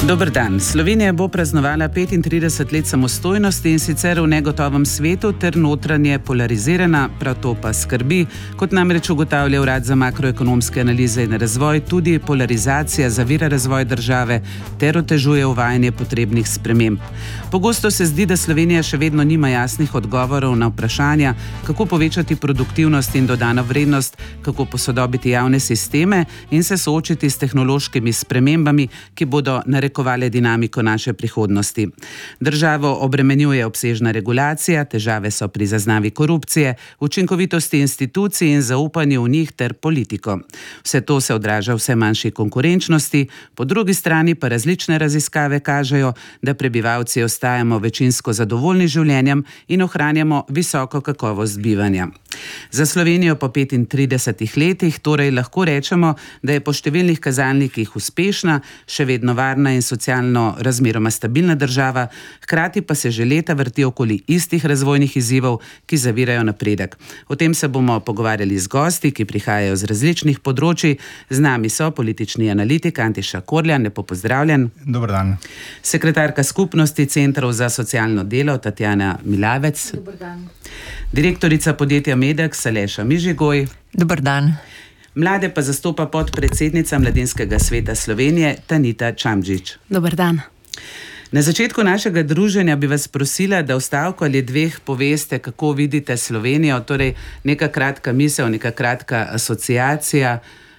Dober dan. Slovenija bo praznovala 35 let samostojnosti in sicer v negotovem svetu ter notranje polarizirana, prav to pa skrbi, kot namreč ugotavlja Urad za makroekonomske analize in razvoj, tudi polarizacija zavira razvoj države ter otežuje uvajanje potrebnih sprememb. Pogosto se zdi, da Slovenija še vedno nima jasnih odgovorov na vprašanja, kako povečati produktivnost in dodano vrednost, kako posodobiti javne sisteme in se soočiti s tehnološkimi spremembami, ki bodo narekovale dinamiko naše prihodnosti. Državo obremenjuje obsežna regulacija, težave so pri zaznavi korupcije, učinkovitosti institucij in zaupanju v njih ter politiko. Vse to se odraža v vse manjši konkurenčnosti, po drugi strani pa različne raziskave kažejo, da prebivalci ostajamo večinsko zadovoljni z življenjem in ohranjamo visoko kakovost bivanja. Za Slovenijo po 35 letih torej lahko rečemo, da je po številnih kazalnikih uspešna, še vedno varna in socialno razmeroma stabilna država, hkrati pa se že leta vrti okoli istih razvojnih izzivov, ki zavirajo napredek. O tem se bomo pogovarjali z gosti, ki prihajajo z različnih področij. Z nami so politični analitik Antiša Korljan, lepo pozdravljen. Dober dan. Sekretarka skupnosti Centrov za socialno delo Tatjana Milavec. Dober dan. Direktorica podjetja Medex Aleša Mižigoj. Dober dan. Mlade pa zastopa podpredsednica Mladinskega sveta Slovenije Tanita Čamdžič. Dober dan. Na začetku našega druženja bi vas prosila, da v stavku ali dveh poveste, kako vidite Slovenijo, torej neka kratka misel, neka kratka asociacija.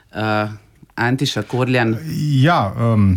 Antiša Korljan. Ja,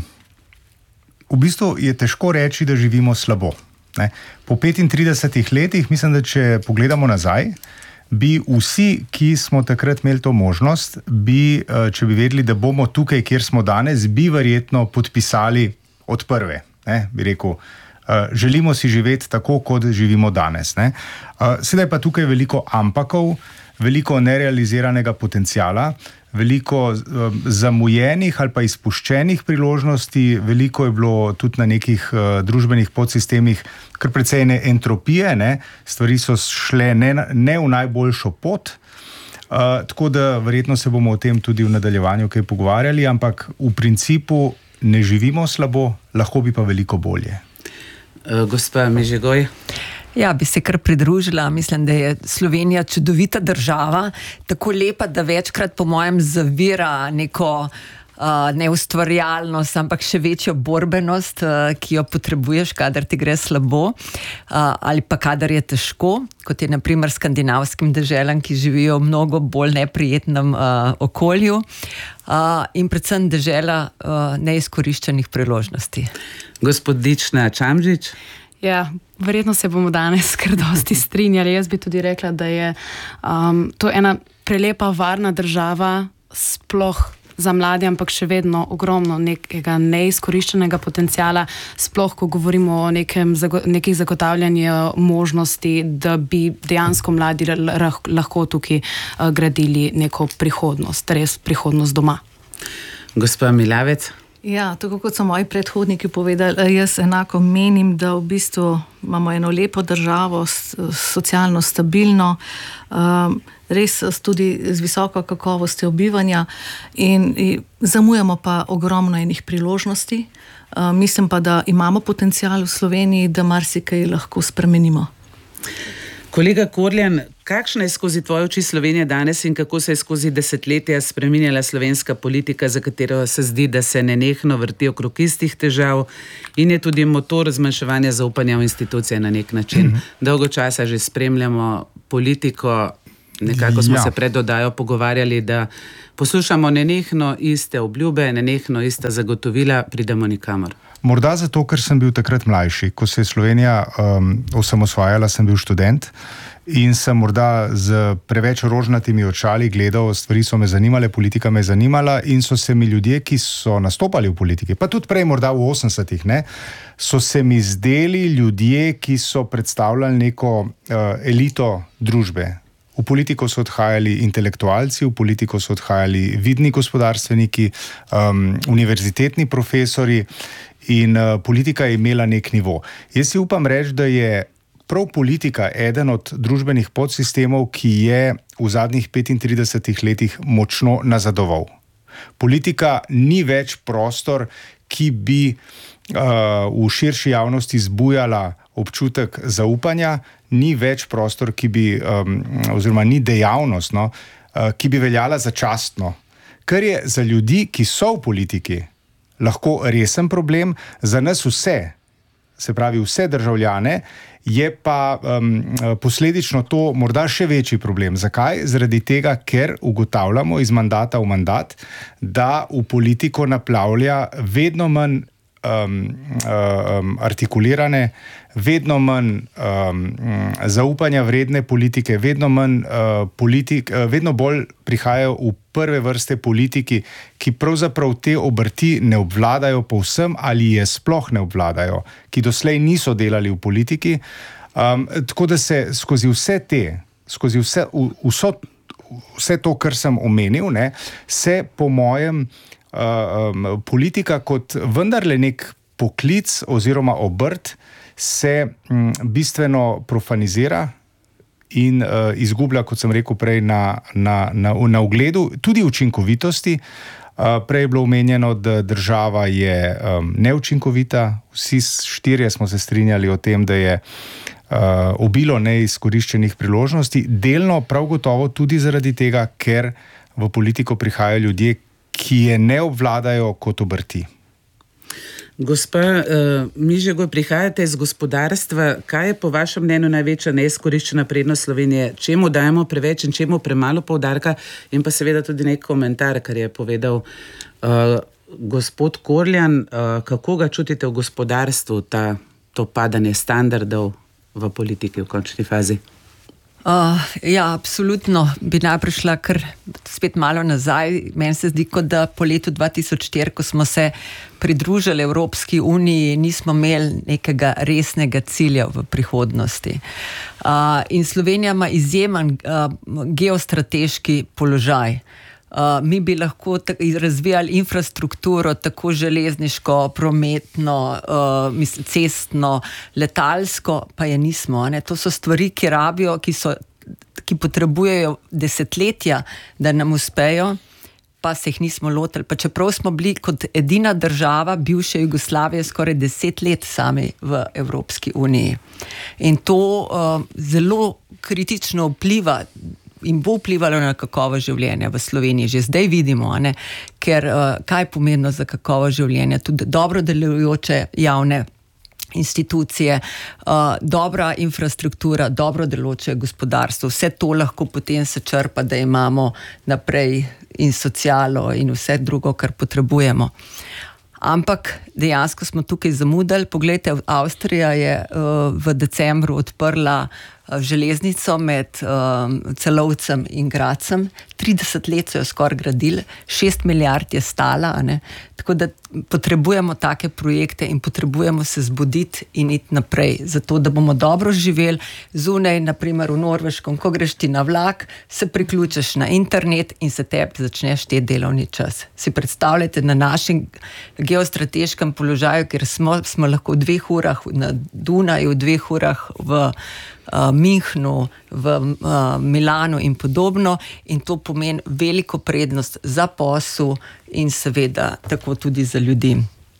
v bistvu je težko reči, da živimo slabo. Ne? Po 35 letih, mislim, da če pogledamo nazaj, bi vsi, ki smo takrat imeli to možnost, če bi vedeli, da bomo tukaj, kjer smo danes, bi verjetno podpisali od prve. Ne? Bi rekel, želimo si živeti tako, kot živimo danes. Ne? Sedaj pa tukaj veliko ampakov, veliko nerealiziranega potenciala, veliko zamujenih ali pa izpuščenih priložnosti, veliko je bilo tudi na nekih družbenih podsistemih kar precej entropije, ne? Stvari so šle ne v najboljšo pot, tako da verjetno se bomo o tem tudi v nadaljevanju kaj pogovarjali, ampak v principu ne živimo slabo, lahko bi pa veliko bolje. Gospa Mižigoj. Ja, bi se kar pridružila. Mislim, da je Slovenija čudovita država, tako lepa, da večkrat po mojem zavira neko neustvarjalnost, ampak še večjo borbenost, ki jo potrebuješ, kadar ti gre slabo, ali pa kadar je težko, kot je na primer skandinavskim deželam, ki živijo v mnogo bolj neprijetnem okolju, in predvsem dežela neizkoriščenih priložnosti. Gospodična Čamdžič. Ja, verjetno se bomo danes kar dosti strinjali. Jaz bi tudi rekla, da je to ena prelepa, varna država, sploh za mlade, ampak še vedno ogromno nekega neizkoriščenega potenciala, sploh ko govorimo o nekih zagotavljanju možnosti, da bi dejansko mladi lahko tukaj gradili neko prihodnost, res prihodnost doma. Gospa Milavec. Ja, tako kot so moji predhodniki povedali, jaz enako menim, da v bistvu imamo eno lepo državo, socialno stabilno, res tudi z visoko kakovostjo bivanja in zamujamo pa ogromno enih priložnosti. Mislim pa, da imamo potencial v Sloveniji, da marsikaj lahko spremenimo. Kolega Korljan, kakšna je skozi tvoje oči Slovenija danes in kako se je skozi desetletja spreminjala slovenska politika, za katero se zdi, da se nenehno vrti okrog istih težav in je tudi motor zmanjševanja zaupanja v institucije na nek način? Dolgo časa že spremljamo politiko, nekako smo se pred oddajo pogovarjali, da poslušamo nenehno iste obljube, nenehno ista zagotovila, pridemo nikamor. Morda zato, ker sem bil takrat mlajši. Ko se je Slovenija osamosvajala, sem bil študent in sem morda z preveč rožnatimi očali gledal, stvari so me zanimale, politika me zanimala in so se mi ljudje, ki so nastopali v politiki, pa tudi prej morda v 80-ih, ne, so se mi zdeli ljudje, ki so predstavljali neko elito družbe. V politiko so odhajali intelektualci, v politiko so odhajali vidni gospodarstveniki, univerzitetni profesori in politika je imela nek nivo. Jaz si upam reči, da je prav politika eden od družbenih podsistemov, ki je v zadnjih 35 letih močno nazadoval. Politika ni več prostor, ki bi v širši javnosti zbujala občutek zaupanja, ni več prostor, ki bi, oziroma ni dejavnost, ki bi veljala začastno. Kar je za ljudi, ki so v politiki, lahko resen problem, za nas vse, se pravi vse državljane, je pa posledično to morda še večji problem. Zakaj? Zaradi tega, ker ugotavljamo iz mandata v mandat, da v politiko naplavlja vedno manj artikulirane, vedno manj zaupanja vredne politike, vedno manj vedno bolj prihajajo v prve vrste politiki, ki pravzaprav te obrti ne obvladajo povsem ali je sploh ne obvladajo, ki doslej niso delali v politiki. Tako da se skozi vse to, kar sem omenil, se po mojem politika kot vendarle nek poklic oziroma obrt se bistveno profanizira in izgublja, kot sem rekel prej, na ugledu, tudi učinkovitosti. Prej je bilo omenjeno, da država je neučinkovita. Vsi štirje smo se strinjali o tem, da je obilo neizkoriščenih priložnosti. Delno prav gotovo tudi zaradi tega, ker v politiko prihajajo ljudje, ki je ne obvladajo kot obrti. Gospa Mižegoj, prihajate iz gospodarstva. Kaj je po vašem mnenju največja neizkoriščena prednost Slovenije? Čemu dajemo preveč in čemu premalo poudarka? In pa seveda tudi nek komentar, kar je povedal gospod Korljan. Kako ga čutite v gospodarstvu, to padanje standardov v politiki v končni fazi? Ja, absolutno. Bi najprej šla kar spet malo nazaj. Meni se zdi, kot da po letu 2004, ko smo se pridružili Evropski uniji, nismo imeli nekega resnega cilja v prihodnosti. In Slovenija ima izjemen geostrateški položaj. Mi bi lahko razvijali infrastrukturo, tako železniško, prometno, cestno, letalsko, pa je nismo. To so stvari, ki rabijo, ki potrebujejo desetletja, da nam uspejo, pa se jih nismo lotili. Pa čeprav smo bili kot edina država bivše Jugoslavije skoraj 10 let sami v Evropski uniji. In to zelo kritično vpliva in bo vplivalo na kakovost življenja v Sloveniji. Že zdaj vidimo, ker kaj je pomembno za kakovost življenja? Tudi dobro delujoče javne institucije, dobra infrastruktura, dobro delujoče gospodarstvo. Vse to lahko potem se črpa, da imamo naprej in socialo in vse drugo, kar potrebujemo. Ampak dejansko smo tukaj zamudili. Poglejte, Avstrija je v decembru odprla železnico med Celovcem in Grazem. 30 let so jo skoraj gradili, 6 milijard je stala, Tako da potrebujemo take projekte in potrebujemo se zbuditi in iti naprej, zato da bomo dobro živeli zunaj, naprimer v Norveškem, ko greš ti na vlak, se priključiš na internet in se tebi začne šteti delovni čas. Si predstavljate na našem geostrateškem položaju, kjer smo lahko v 2 urah na Dunaju, v 2 urah v Minhnu, v Milanu in podobno, in to pomeni veliko prednost za posel in seveda tako tudi za ljudi.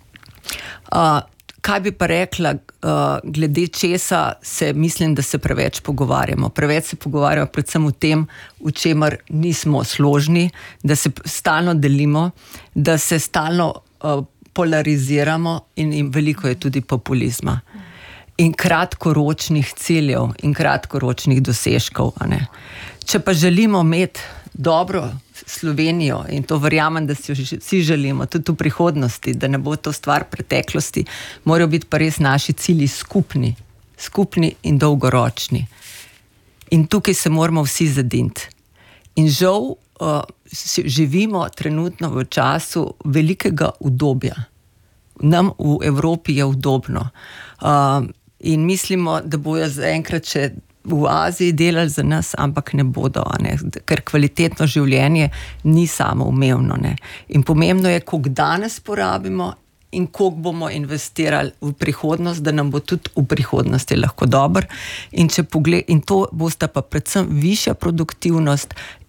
Kaj bi pa rekla, glede česa mislim, da se preveč pogovarjamo. Preveč se pogovarjamo predvsem o tem, v čemer nismo složni, da se stalno delimo, da se stalno polariziramo in veliko je tudi populizma. In kratkoročnih ciljev in kratkoročnih dosežkov. Če pa želimo imeti dobro Slovenijo, in to verjamem, da si jo vsi želimo, tudi v prihodnosti, da ne bo to stvar preteklosti, morajo biti pa res naši cilji skupni in dolgoročni. In tukaj se moramo vsi zadinti. In žal živimo trenutno v času velikega udobja. Nam v Evropi je udobno. In mislimo, da bojo zaenkrat še v Aziji delali za nas, ampak ne bodo, ker kvalitetno življenje ni samoumevno. In pomembno je, koliko danes porabimo in koliko bomo investirali v prihodnost, da nam bo tudi v prihodnosti lahko dobro. In to bosta pa predvsem višja produktivnost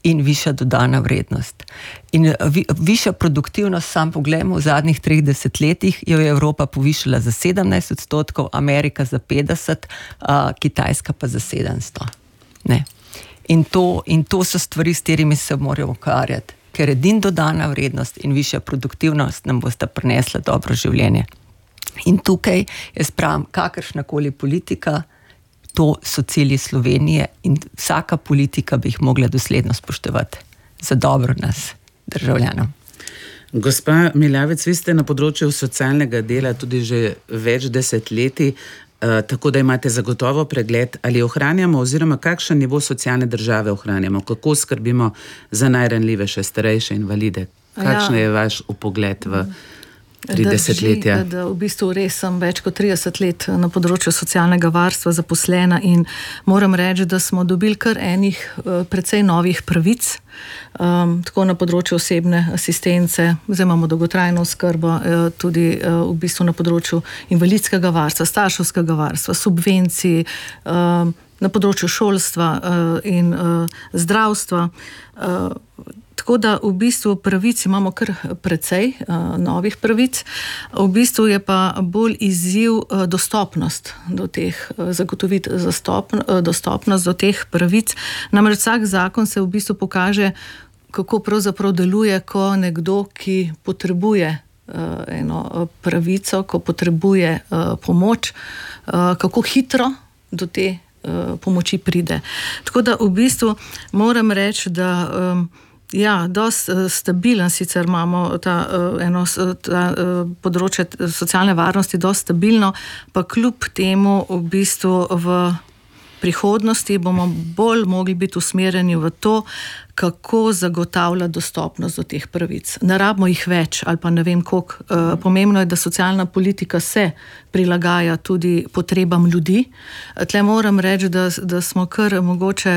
in višja dodana vrednost. In višja produktivnost, sam poglejmo, v zadnjih 30 letih jo je Evropa povišala za 17%, Amerika za 50%, Kitajska pa za 700%. Ne. In to so stvari, s katerimi se moramo ukvarjati, ker edina dodana vrednost in višja produktivnost nam bosta prinesla dobro življenje. In tukaj jaz pravim, kakršnakoli politika, to so cilji Slovenije in vsaka politika bi jih mogla dosledno spoštovati za dobro nas, državljanov. Gospa Miljavec, vi ste na področju socialnega dela tudi že več desetletij, tako da imate zagotovo pregled, ali ohranjamo oziroma kakšen nivo socialne države ohranjamo, kako skrbimo za najranljivejše, starejše invalide. Kakšen je vaš upogled v 30 letja? Da v bistvu res sem več kot 30 let na področju socialnega varstva zaposlena in moram reči, da smo dobili kar enih precej novih pravic, tako na področju osebne asistence, zdaj imamo dolgotrajno oskrbo, tudi v bistvu na področju invalidskega varstva, starševskega varstva, subvencij, na področju šolstva in zdravstva. Tako da v bistvu pravic imamo kar precej novih pravic. V bistvu je pa bolj izziv dostopnost do teh, zagotoviti dostopnost do teh pravic. Namreč vsak zakon se v bistvu pokaže, kako pravzaprav deluje, ko nekdo, ki potrebuje eno pravico, ko potrebuje pomoč, kako hitro do te pomoči pride. Tako da v bistvu moram reči, da dosti stabilen, sicer imamo ta področje socialne varnosti dosti stabilno, pa kljub temu v bistvu v prihodnosti bomo bolj mogli biti usmerjeni v to, kako zagotavlja dostopnost do teh pravic. Ne rabimo jih več ali pa ne vem koliko. Pomembno je, da socialna politika se prilagaja tudi potrebam ljudi. Tle moram reči, da smo kar mogoče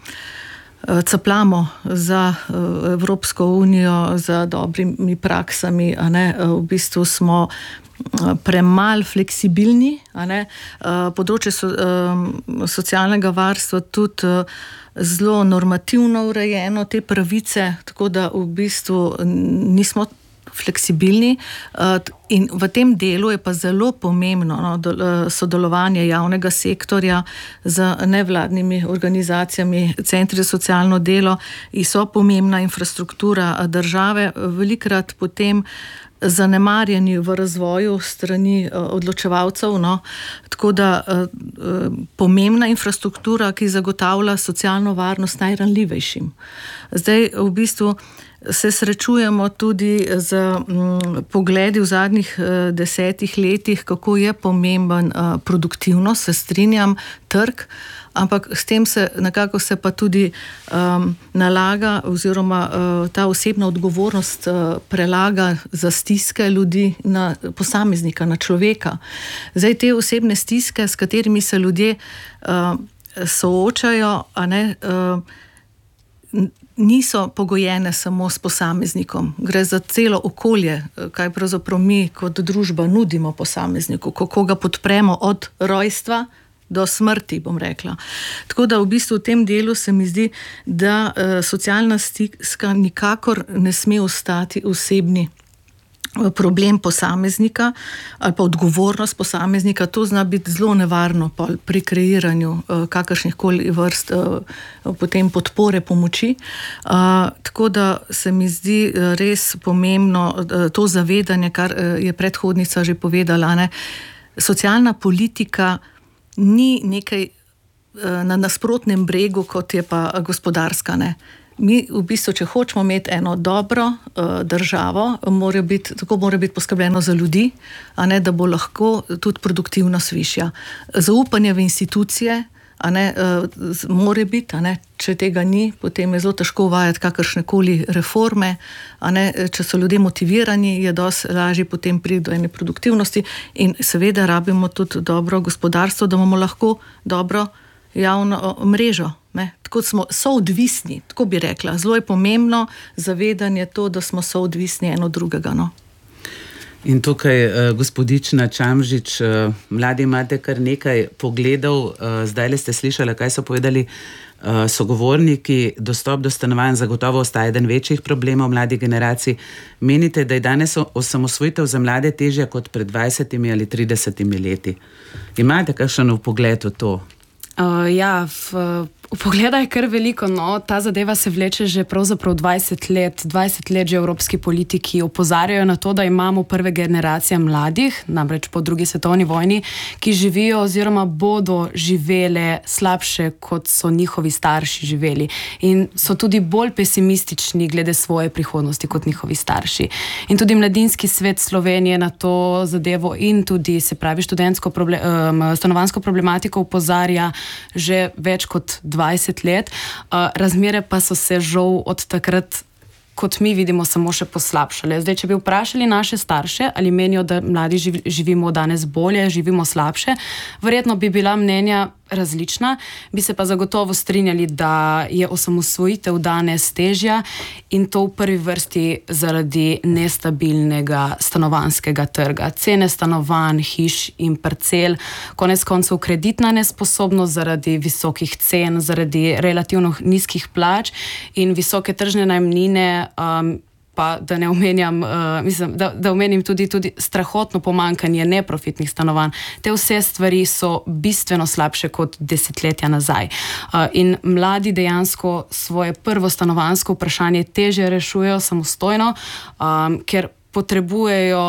capljamo za Evropsko unijo, za dobrimi praksami, a ne, v bistvu smo premalo fleksibilni, a ne, področje socialnega varstva tudi zelo normativno urejeno, te pravice, tako da v bistvu nismo fleksibilni in v tem delu je pa zelo pomembno sodelovanje javnega sektorja z nevladnimi organizacijami, centri za socialno delo in so pomembna infrastruktura države, velikrat potem zanemarjeni v razvoju strani odločevalcev, tako da pomembna infrastruktura, ki zagotavlja socialno varnost najranljivejšim. Zdaj v bistvu se srečujemo tudi z pogledi v zadnjih 10 letih, kako je pomemben produktivnost, se strinjam, trg, ampak s tem nekako se pa tudi nalaga oziroma ta osebna odgovornost prelaga za stiske ljudi na posameznika, na človeka. Zdaj te osebne stiske, s katerimi se ljudje soočajo, a ne, niso pogojene samo s posameznikom. Gre za celo okolje, kaj pravzaprav mi kot družba nudimo posamezniku, kako ga podpremo od rojstva do smrti, bom rekla. Tako da v bistvu v tem delu se mi zdi, da socialna stiska nikakor ne sme ostati osebni problem posameznika ali pa odgovornost posameznika. To zna biti zelo nevarno pri kreiranju kakršnihkoli vrst potem podpore, pomoči. Tako da se mi zdi res pomembno to zavedanje, kar je predhodnica že povedala, ne? Socialna politika ni nekaj na nasprotnem bregu, kot je pa gospodarska, ne. Mi v bistvu, če hočemo imeti eno dobro državo, mora biti poskrbljeno za ljudi, a ne, da bo lahko tudi produktivnost višja. Zaupanje v institucije, a ne, mora biti, a ne, če tega ni, potem je zelo težko uvajati kakršnekoli reforme, a ne, če so ljudje motivirani, je dosti lažje potem priti do ene produktivnosti in seveda rabimo tudi dobro gospodarstvo, da bomo lahko dobro javno mrežo. Ne? Tako smo soodvisni, tako bi rekla. Zelo je pomembno zavedanje to, da smo soodvisni eno drugega. In tukaj, gospodična Čamžič, mladi imate kar nekaj pogledov, zdaj ste slišali, kaj so povedali sogovorniki, dostop do stanovanj zagotovo ostaja eden večjih problemov mladih generacij. Menite, da je danes osamosvojitev za mlade težja kot pred 20 ali 30 leti? Imate kakšen vpogled v to? Vpogleda je kar veliko, no, ta zadeva se vleče že pravzaprav 20 let že evropski politiki opozarjajo na to, da imamo prve generacije mladih, namreč po drugi svetovni vojni, ki živijo oziroma bodo živele slabše, kot so njihovi starši živeli in so tudi bolj pesimistični glede svoje prihodnosti kot njihovi starši. In tudi Mladinski svet Slovenije na to zadevo in tudi, se pravi, stanovanjsko problematiko opozarja že več kot 20 let, razmere pa so se žal od takrat, kot mi vidimo, samo še poslabšale. Zdaj, če bi vprašali naše starše, ali menijo, da mladi živimo danes bolje, živimo slabše, verjetno bi bila mnenja različna, bi se pa zagotovo strinjali, da je osamosvojitev danes težja in to v prvi vrsti zaradi nestabilnega stanovanjskega trga. Cene stanovanj, hiš in parcel, konec koncev kreditna nesposobnost zaradi visokih cen, zaradi relativno nizkih plač in visoke tržne najemnine, pa da ne omenjam, da omenim tudi strahotno pomankanje neprofitnih stanovanj. Te vse stvari so bistveno slabše kot desetletja nazaj. In mladi dejansko svoje prvo stanovanjsko vprašanje težje rešujejo samostojno, ker potrebujejo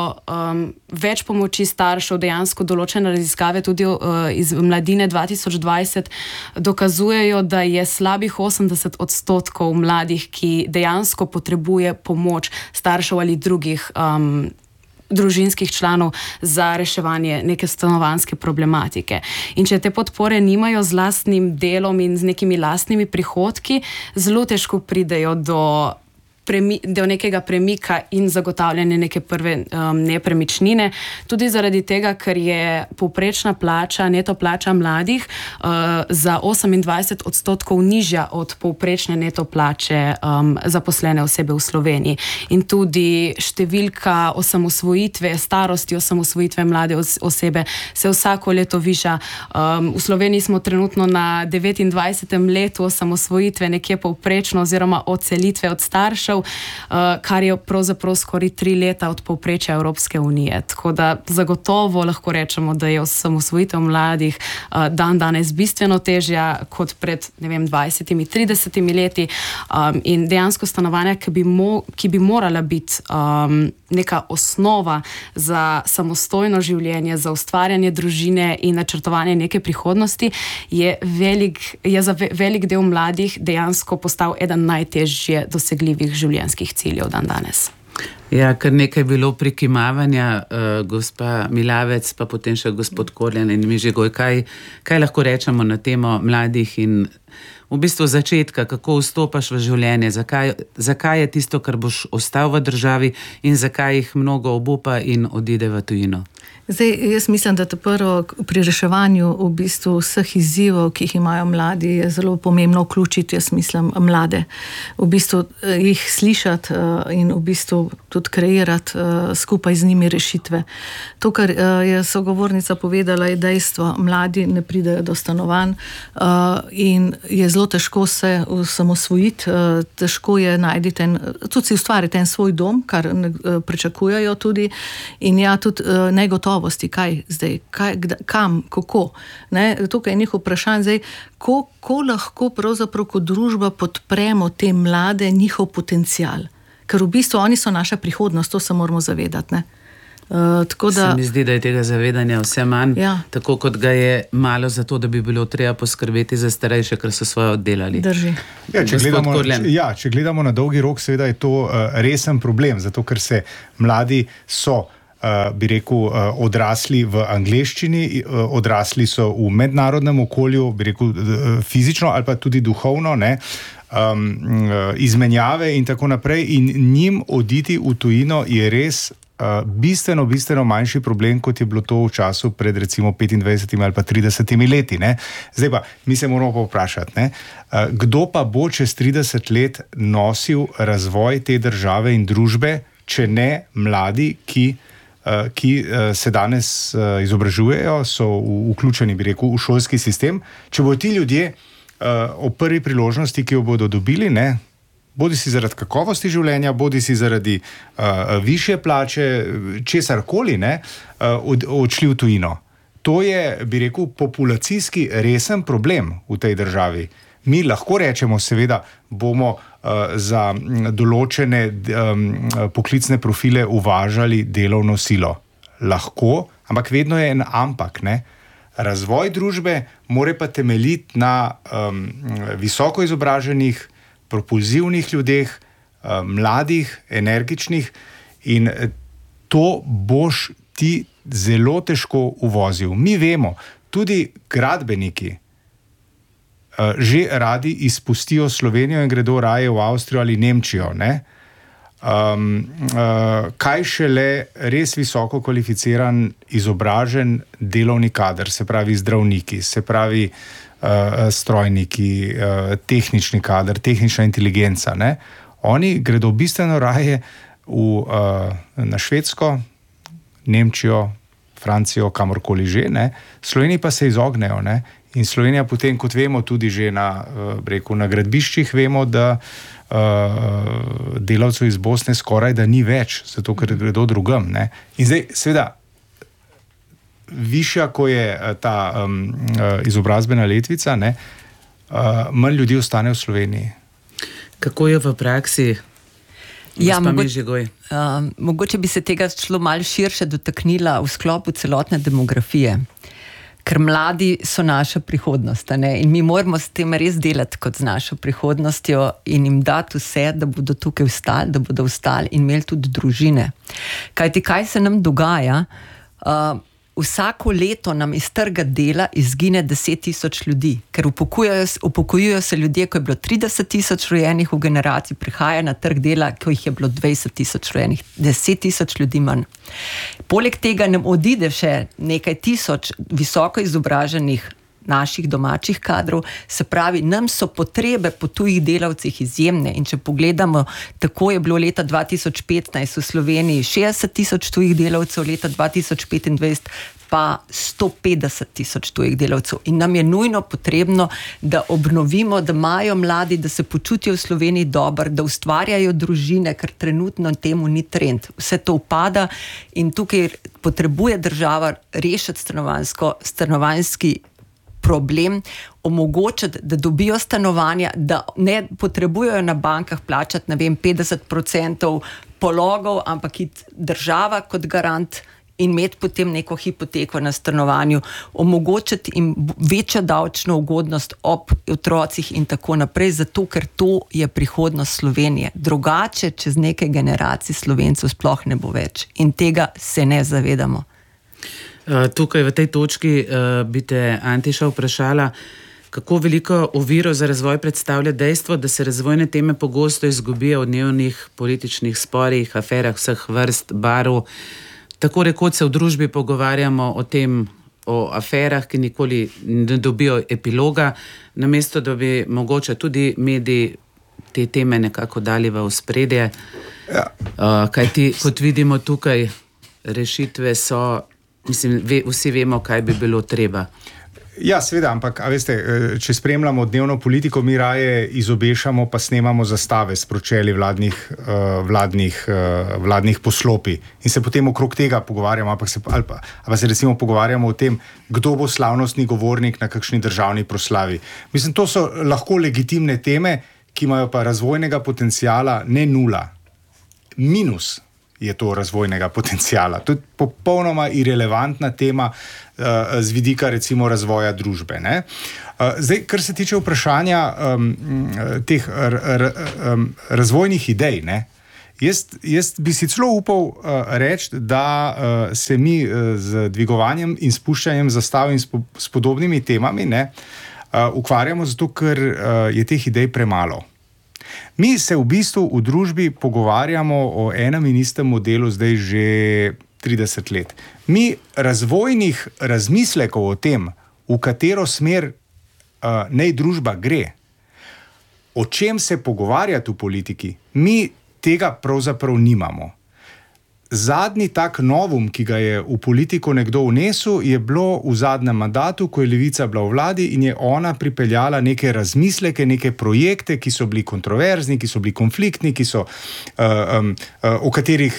več pomoči staršev. Dejansko določene raziskave tudi iz Mladine 2020 dokazujejo, da je slabih 80% mladih, ki dejansko potrebuje pomoč staršev ali drugih družinskih članov za reševanje neke stanovanjske problematike. In če te podpore nimajo z lastnim delom in z nekimi lastnimi prihodki, zelo težko pridejo do nekega premika in zagotavljanja neke prve nepremičnine. Tudi zaradi tega, ker je povprečna plača, neto plača mladih za 28% nižja od povprečne neto plače zaposlene osebe v Sloveniji. In tudi številka osamosvojitve, starosti osamosvojitve mlade osebe se vsako leto viša. V Sloveniji smo trenutno na 29. letu osamosvojitve, nekje povprečno oziroma odselitve od staršev, kar je pravzaprav skoraj 3 leta od povprečja Evropske unije. Tako da zagotovo lahko rečemo, da je osamosvojitev mladih danes bistveno težja kot pred 20-30 leti. In dejansko stanovanja, ki bi morala biti neka osnova za samostojno življenje, za ustvarjanje družine in načrtovanje neke prihodnosti, je za velik del mladih dejansko postal eden najtežje dosegljivih življenjskih ciljev danes. Ja, kar nekaj bilo prikimavanja, gospa Milavec, pa potem še gospod Korjan in Mižigoj. Kaj lahko rečemo na temo mladih in v bistvu začetka, kako vstopaš v življenje, zakaj je tisto, kar boš ostal v državi in zakaj jih mnogo obupa in odide v tujino? Zdaj, jaz mislim, da prvo pri reševanju v bistvu vseh izzivov, ki jih imajo mladi, je zelo pomembno vključiti, jaz mislim, mlade. V bistvu jih slišati in v bistvu tudi kreirati skupaj z njimi rešitve. To, kar je sogovornica povedala, je dejstvo. Mladi ne pridejo do stanovanj in je zelo težko se osamosvojiti, težko je najti tudi si ustvariti en svoj dom, kar pričakujejo tudi, in ja, tudi negotovosti, kaj zdaj, kam, kako. Tukaj je njih vprašanj zdaj, kako lahko pravzaprav kot družba podpremo te mlade, njihov potencial. Ker v bistvu oni so naša prihodnost, to se moramo zavedati. Se mi zdi, da je tega zavedanja vse manj, tako kot ga je malo za to, da bi bilo treba poskrbeti za starejše, ker so svoje oddelali. Drži. Če gledamo na dolgi rok, seveda je to resen problem, zato ker se mladi so bi rekel, odrasli v angleščini, odrasli so v mednarodnem okolju, bi rekel, fizično ali pa tudi duhovno, izmenjave in tako naprej, in njim oditi v tujino je res bistveno manjši problem, kot je bilo to v času pred recimo 25 ali pa 30 leti. Zdaj pa, mi se moramo pa vprašati, kdo pa bo čez 30 let nosil razvoj te države in družbe, če ne mladi, ki ki se danes izobražujejo, so vključeni, bi rekel, v šolski sistem. Če bodo ti ljudje ob prvi priložnosti, ki jo bodo dobili, ne, bodi si zaradi kakovosti življenja, bodi si zaradi višje plače, česarkoli, ne, odšli v tujino. To je, bi rekel, populacijski resen problem v tej državi. Mi lahko rečemo, seveda, bomo za določene poklicne profile uvažali delovno silo. Lahko, ampak vedno je en ampak, ne. Razvoj družbe mora pa temeljiti na visoko izobraženih, propulzivnih ljudeh, mladih, energičnih, in to boš ti zelo težko uvozil. Mi vemo, tudi gradbeniki že radi izpustijo Slovenijo in gredo raje v Avstrijo ali Nemčijo, ne? Kaj šele res visoko kvalificiran, izobražen delovni kader, se pravi zdravniki, se pravi strojniki, tehnični kader, tehnična inteligenca, ne? Oni gredo bistveno raje na Švedsko, Nemčijo, Francijo, kamorkoli že, ne? Sloveniji pa se izognejo, ne? In Slovenija potem, kot vemo, tudi že na gradbiščih vemo, da delavcev iz Bosne skoraj da ni več, zato ker gredo drugam, ne? In zdaj, seveda, višja, ko je ta izobrazbena letvica, ne, manj ljudi ostane v Sloveniji. Kako je v praksi? Ja, mogoče bi se tega šlo malo širše dotaknila v sklopu celotne demografije. Ker mladi so naša prihodnost, ne? In mi moramo s tem res delati kot z našo prihodnostjo in jim dati vse, da bodo tukaj ostali, da bodo ostali in imeli tudi družine. Kajti kaj se nam dogaja? Vsako leto nam iz trga dela izgine 10,000 ljudi, ker upokojujo se ljudje, ko je bilo 30,000 rojenih v generaciji, prihaja na trg dela, ko jih je bilo 20,000 rojenih, 10,000 ljudi manj. Poleg tega nam odide še nekaj tisoč visoko izobraženih naših domačih kadrov, se pravi, nam so potrebe po tujih delavcih izjemne, in če pogledamo, tako je bilo leta 2015 v Sloveniji 60,000 tujih delavcev, leta 2025 pa 150,000 tujih delavcev. In nam je nujno potrebno, da obnovimo, da imajo mladi, da se počutijo v Sloveniji dobro, da ustvarjajo družine, ker trenutno temu ni trend. Vse to upada in tukaj potrebuje država rešiti stanovanjski problem, omogočiti, da dobijo stanovanja, da ne potrebujejo na bankah plačati, 50% pologov, ampak država kot garant in imeti potem neko hipoteko na stanovanju, omogočiti jim večjo davčno ugodnost ob otrocih in tako naprej, zato ker to je prihodnost Slovenije. Drugače, čez nekaj generacij Slovencev sploh ne bo več in tega se ne zavedamo. Tukaj v tej točki bi te, Antiša, vprašala, kako veliko oviro za razvoj predstavlja dejstvo, da se razvojne teme pogosto izgubijo v dnevnih političnih sporih, aferah vseh vrst, barv. Tako rekoč se v družbi pogovarjamo o tem, o aferah, ki nikoli ne dobijo epiloga, namesto da bi mogoče tudi mediji te teme nekako dali v ospredje. Ja. Kajti, kot vidimo tukaj, rešitve so, mislim, vsi vemo, kaj bi bilo treba. Ja, seveda, ampak, a veste, če spremljamo dnevno politiko, mi raje izobešamo pa snemamo zastave s pročeli vladnih poslopij in se potem okrog tega pogovarjamo, ali pa se recimo pogovarjamo o tem, kdo bo slavnostni govornik na kakšni državni proslavi. Mislim, to so lahko legitimne teme, ki imajo pa razvojnega potencijala ne nula, minus je to razvojnega potencijala. To je popolnoma irelevantna tema z vidika recimo razvoja družbe, ne? Zdaj, kar se tiče vprašanja teh razvojnih idej, ne? Jaz bi si celo upal reči, da se mi z dvigovanjem in spuščanjem zastav in s podobnimi temami, ne, ukvarjamo zato, ker je teh idej premalo. Mi se v bistvu v družbi pogovarjamo o enem in istem modelu zdaj že 30 let. Mi razvojnih razmislekov o tem, v katero smer naj družba gre, o čem se pogovarjati v politiki, mi tega pravzaprav nimamo. zadnji tak novum, ki ga je v politiko nekdo vnesel, je bilo v zadnjem mandatu, ko je Levica bila v vladi in je ona pripeljala neke razmisleke, neke projekte, ki so bili kontroverzni, ki so bili konfliktni, ki so, o katerih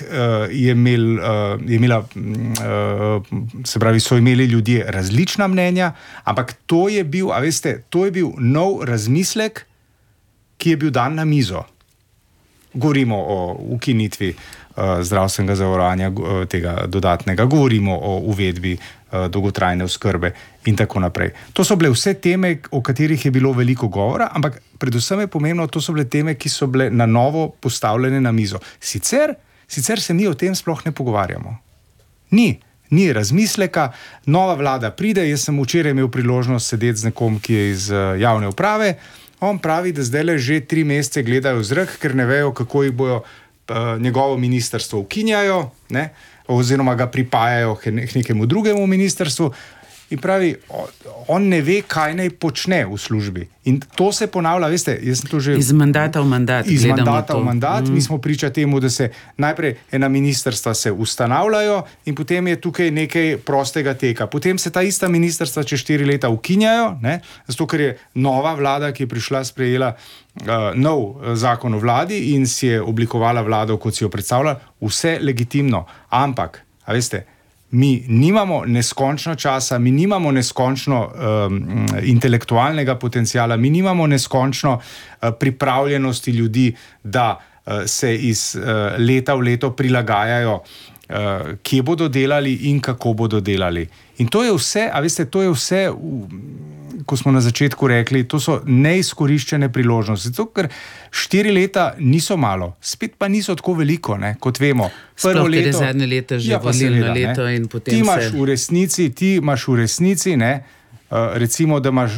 so imeli ljudje različna mnenja, ampak to je bil nov razmislek, ki je bil dan na mizo. Govorimo o ukinitvi zdravstvenega zavarovanja, tega dodatnega, govorimo o uvedbi dolgotrajne oskrbe in tako naprej. To so bile vse teme, o katerih je bilo veliko govora, ampak predvsem je pomembno, to so bile teme, ki so bile na novo postavljene na mizo. Sicer se mi o tem sploh ne pogovarjamo. Ni razmisleka, nova vlada pride, jaz sem včeraj imel priložnost sedeti z nekom, ki je iz javne uprave, on pravi, da zdaj že 3 mesece gledajo v zrak, ker ne vejo, kako jih bojo njegovo ministrstvo ukinjajo, ne, oziroma ga pripajajo k nekemu drugemu ministrstvu in pravi, on ne ve, kaj naj počne v službi. In to se ponavlja, veste, jaz sem to že... Iz mandata v mandat. Mi smo priča temu, da se najprej ena ministrstva se ustanavljajo in potem je tukaj nekaj prostega teka. Potem se ta ista ministrstva čez 4 leta ukinjajo, ne, zato ker je nova vlada, ki je prišla, sprejela nov zakon o vladi in si je oblikovala vlado, kot si jo predstavlja, vse legitimno. Ampak, a veste, mi nimamo neskončno časa, mi nimamo neskončno intelektualnega potencijala, mi nimamo neskončno pripravljenosti ljudi, da se iz leta v leto prilagajajo, kje bodo delali in kako bodo delali. In to je vse, a veste, to je vse, ko smo na začetku rekli, to so neizkoriščene priložnosti. Zato, ker 4 leta niso malo, spet pa niso tako veliko, ne, kot vemo. Prvo leto, zadnje leto, že volilno leto in potem ti imaš v resnici, ne, recimo, da imaš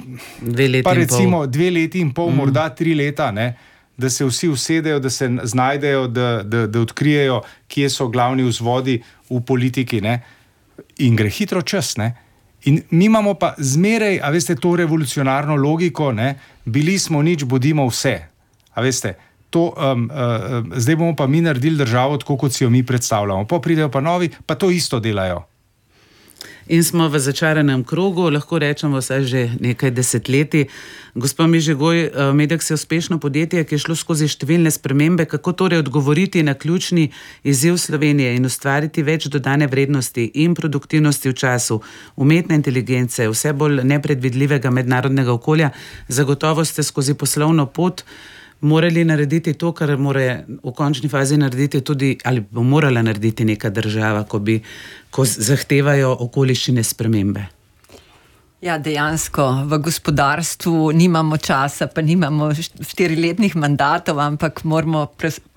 2 leti in pol, morda 3 leta, ne, da se vsi usedejo, da se znajdejo, da odkrijejo, kje so glavni vzvodi v politiki, ne, in gre hitro čas, ne. In mi imamo pa zmeraj, a veste, to revolucionarno logiko, ne, bili smo nič, bodimo vse. A veste, to, zdaj bomo pa mi naredili državo tako, kot si jo mi predstavljamo. Pa pridejo pa novi, pa to isto delajo. In smo v začaranem krogu, lahko rečemo vsaj že nekaj desetletij. Gospa Mežigoj, Medex je uspešno podjetje, ki je šlo skozi številne spremembe. Kako torej odgovoriti na ključni izziv Slovenije in ustvariti več dodane vrednosti in produktivnosti v času umetne inteligence, vse bolj nepredvidljivega mednarodnega okolja? Zagotovo ste skozi poslovno pot morali narediti to, kar mora v končni fazi narediti tudi, ali bo morala narediti neka država, ko zahtevajo okoliščine spremembe. Ja, dejansko v gospodarstvu nimamo časa, pa nimamo 4-letnih mandatov, ampak moramo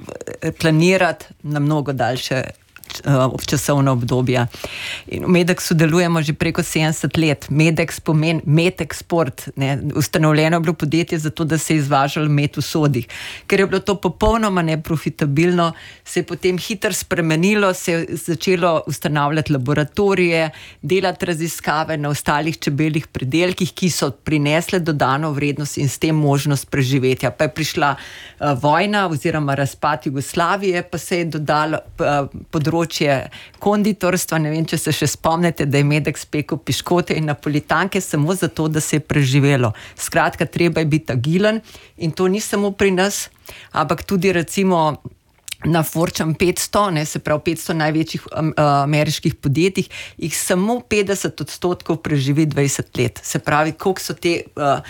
planirati na mnogo daljše časovno obdobje. In v Medexu delujemo že preko 70 let. Medex pomeni Metexport, ne, ustanovljeno je bilo podjetje zato, da se je izvažalo med v sodih. Ker je bilo to popolnoma neprofitabilno, se je potem hitro spremenilo, se je začelo ustanavljati laboratorije, delati raziskave na ostalih čebeljih pridelkih, ki so prinesle dodano vrednost in s tem možnost preživetja. Pa je prišla vojna oziroma razpad Jugoslavije, pa se je dodalo področje konditorstva, ne vem, če se še spomnite, da je Medex pekel piškote in napolitanke samo zato, da se je preživelo. Skratka, treba je biti agilen in to ni samo pri nas, ampak tudi recimo na Fortune 500, ne, se pravi 500 največjih ameriških podjetjih, jih samo 50% preživi 20 let. Se pravi, koliko so te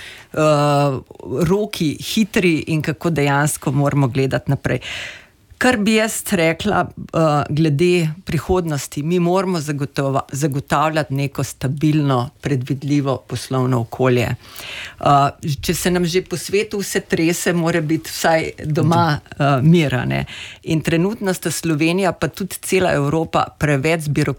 roki hitri in kako dejansko moramo gledati naprej. Kar bi jaz rekla glede prihodnosti, mi moramo zagotavljati neko stabilno, predvidljivo poslovno okolje. Če se nam že po svetu vse trese, mora biti vsaj doma mira, ne. In trenutno sta Slovenija, pa tudi cela Evropa preveč